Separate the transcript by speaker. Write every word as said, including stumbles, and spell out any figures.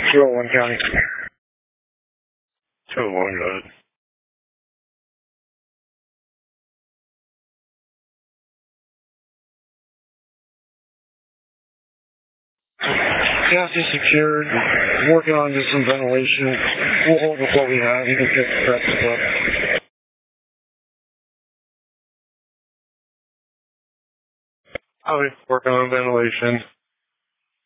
Speaker 1: two oh one County. two oh one, go ahead. Chassis secured. Working on just some ventilation. We'll hold with what we have. You can pick the preps up. I'll be working on ventilation.